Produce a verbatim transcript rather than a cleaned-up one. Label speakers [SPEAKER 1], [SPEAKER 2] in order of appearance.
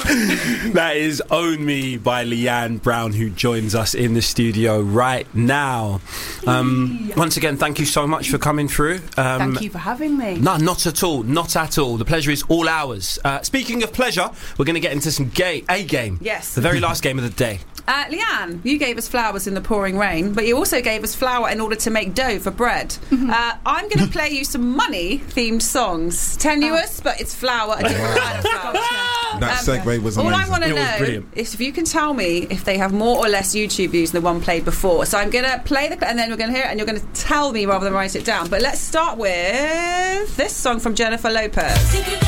[SPEAKER 1] That is Own Me by Leanne Brown, who joins us in the studio right now. Um, once again, thank you so much for coming through. Um,
[SPEAKER 2] thank you for having me.
[SPEAKER 1] No, not at all. Not at all. The pleasure is all ours. Uh, speaking of pleasure, we're going to get into some gay A game.
[SPEAKER 2] Yes.
[SPEAKER 1] The very last game of the day.
[SPEAKER 2] Uh, Leanne, you gave us flowers in the pouring rain, but you also gave us flour in order to make dough for bread. uh, I'm going to play you some money-themed songs. Tenuous, oh. but it's flour, a different kind of flour.
[SPEAKER 3] That
[SPEAKER 2] um,
[SPEAKER 3] segue was
[SPEAKER 2] all
[SPEAKER 3] amazing.
[SPEAKER 2] I want to know is if you can tell me if they have more or less YouTube views than the one played before. So I'm going to play the and then we're going to hear it, and you're going to tell me rather than write it down. But let's start with this song from Jennifer Lopez.